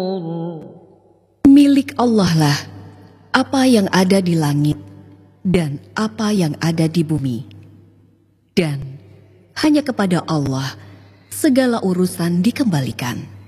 Milik Allah lah apa yang ada di langit dan apa yang ada di bumi. Dan hanya kepada Allah segala urusan dikembalikan.